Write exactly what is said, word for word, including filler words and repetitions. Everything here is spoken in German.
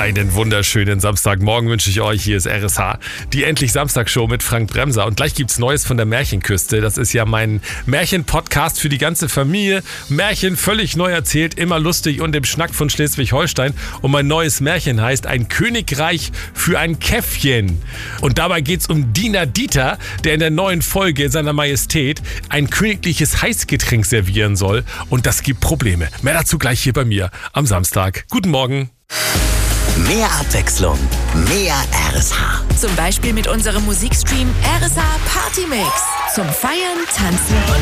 Einen wunderschönen Samstagmorgen wünsche ich euch. Hier ist R S H, die Endlich Samstag-Show mit Frank Bremser. Und gleich gibt's Neues von der Märchenküste. Das ist ja mein Märchen-Podcast für die ganze Familie. Märchen völlig neu erzählt, immer lustig und im Schnack von Schleswig-Holstein. Und mein neues Märchen heißt Ein Königreich für ein Käffchen. Und dabei geht's um Diener Dieter, der in der neuen Folge seiner Majestät ein königliches Heißgetränk servieren soll. Und das gibt Probleme. Mehr dazu gleich hier bei mir am Samstag. Guten Morgen. Mehr Abwechslung, mehr R S H. Zum Beispiel mit unserem Musikstream R S H Party Mix. Zum Feiern, Tanzen und